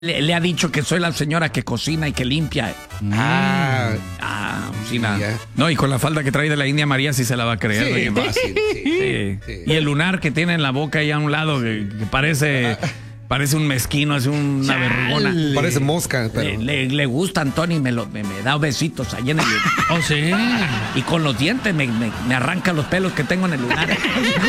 Le ha dicho que soy la señora que cocina y que limpia. Sí, nada. No, y con la falda que trae de la India María sí se la va a creer. Sí, fácil, sí. Y el lunar que tiene en la boca ahí a un lado que parece un mezquino, es una vergüenza. Parece mosca. Pero... Le gusta, Antonio, y me da besitos ahí en el... Oh, sí. Y con los dientes me arranca los pelos que tengo en el lunar.